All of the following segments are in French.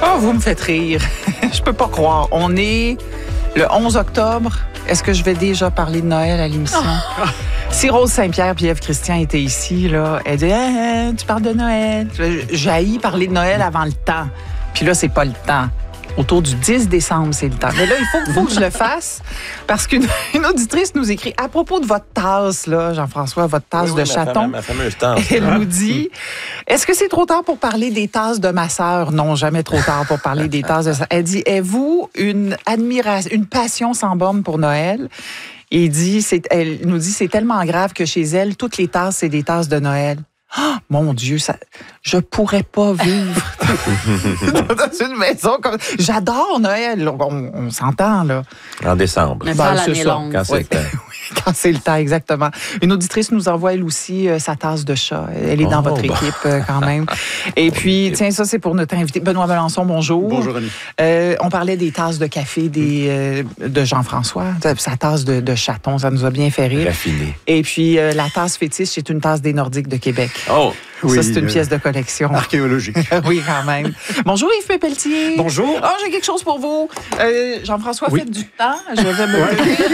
Oh, vous me faites rire. Je peux pas croire. On est le 11 octobre. Est-ce que je vais déjà parler de Noël à l'émission? Si Rose Saint-Pierre et Ève Christian étaient ici, là, elle dit tu parles de Noël. J'haïs parler de Noël avant le temps. Puis là, c'est pas le temps. Autour du 10 décembre, c'est le temps. Mais là, il faut que je le fasse parce qu'une auditrice nous écrit à propos de votre tasse, là, Jean-François, votre tasse de chaton. Ma fameuse tasse. Elle nous dit, est-ce que c'est trop tard pour parler des tasses de ma sœur? Non, jamais trop tard pour parler des tasses de sa. Elle dit, avez-vous une admiration, une passion sans borne pour Noël? Et elle nous dit, c'est tellement grave que chez elle, toutes les tasses, c'est des tasses de Noël. Oh, mon Dieu, je pourrais pas vivre dans une maison comme... J'adore Noël, on s'entend, là. En décembre. Mais pas l'année longue. Quand c'est le temps. Quand c'est le temps, exactement. Une auditrice nous envoie, elle aussi, sa tasse de chat. Elle est dans votre équipe, quand même. Et puis, tiens, ça, c'est pour notre invité. Benoît Melançon, bonjour. Bonjour, Annie. On parlait des tasses de café de Jean-François. Sa tasse de chaton, ça nous a bien fait rire. Raffiné. Et puis, la tasse fétiche, c'est une tasse des Nordiques de Québec. Oh! Ça, c'est une pièce de collection. Archéologique. Oui, quand même. Bonjour Yves Pelletier. Bonjour. Oh, j'ai quelque chose pour vous. Jean-François, faites du temps. Je vais me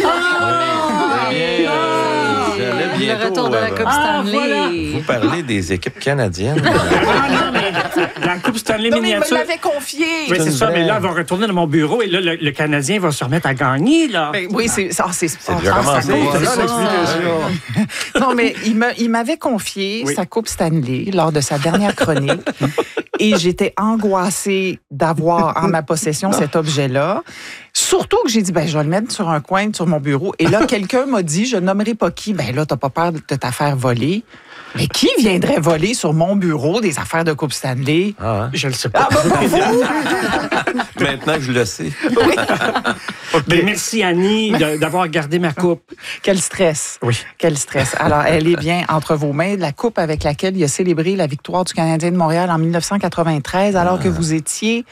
Le retour de la Coupe Stanley. Voilà. Vous parlez des équipes canadiennes. Non, mais la Coupe Stanley Non, mais il miniature. me l'avait confié. Oui, c'est ça, mais là, elle va retourner dans mon bureau et là, le Canadien va se remettre à gagner, là. Ben, oui, c'est déjà commencé. C'est ça l'explication. Non, mais il m'avait confié sa Coupe Stanley lors de sa dernière chronique. Et j'étais angoissée d'avoir en ma possession cet objet-là. Surtout que j'ai dit, je vais le mettre sur un coin sur mon bureau. Et là, quelqu'un m'a dit, je nommerai pas qui, là, t'as pas peur de te faire voler. Mais qui viendrait voler sur mon bureau des affaires de Coupe Stanley? Ah, hein? Je le sais pas. Maintenant que je le sais. Oui. Mais merci, Annie, d'avoir gardé ma coupe. Quel stress. Oui. Quel stress. Alors, elle est bien entre vos mains. La coupe avec laquelle il a célébré la victoire du Canadien de Montréal en 1993, alors que vous étiez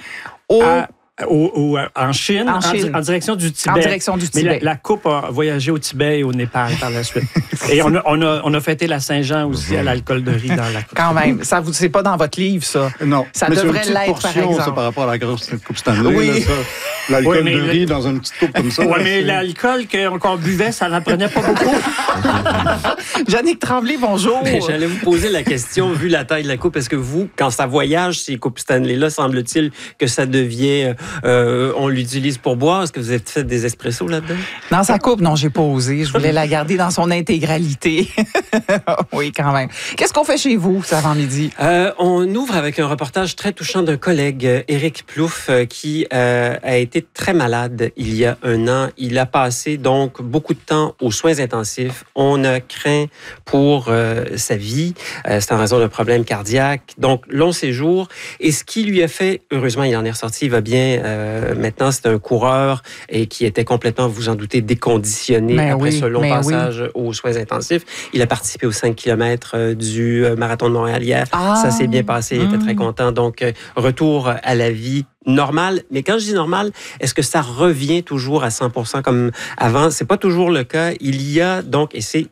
En Chine, en direction du Tibet. En direction du Tibet. Mais la coupe a voyagé au Tibet et au Népal par la suite. Et on a fêté la Saint-Jean aussi à l'alcool de riz dans la coupe. Quand même. C'est pas dans votre livre, ça. Non. Ça mais devrait c'est une l'être, petite par portion, exemple. ça, par rapport à la grosse Coupe Stanley. Oui. Là, ça. L'alcool Oui, de riz dans une petite coupe comme ça. Oui, là, mais l'alcool qu'on buvait, ça n'en prenait pas beaucoup. Jannick Tremblay, bonjour. Mais j'allais vous poser la question, vu la taille de la coupe, est-ce que vous, quand ça voyage, ces coupes Stanley-là, semble-t-il que ça devient... on l'utilise pour boire? Est-ce que vous avez fait des espressos là-dedans? Dans sa coupe, non, j'ai pas osé. Je voulais la garder dans son intégralité. Oui, quand même. Qu'est-ce qu'on fait chez vous, cet avant-midi? On ouvre avec un reportage très touchant d'un collègue, Éric Plouffe, qui a été très malade il y a un an. Il a passé donc beaucoup de temps aux soins intensifs. On a craint pour sa vie. C'est en raison d'un problème cardiaque. Donc, long séjour. Et ce qui lui a fait, heureusement, il en est ressorti, il va bien. Maintenant, c'est un coureur et qui était complètement, vous en doutez, déconditionné après ce long passage aux soins intensifs. Il a participé aux 5 km du marathon de Montréal hier. Ça s'est bien passé. Il était très content. Donc, retour à la vie normale. Mais quand je dis normal, est-ce que ça revient toujours à 100% comme avant? C'est pas toujours le cas. Il y a donc, et c'est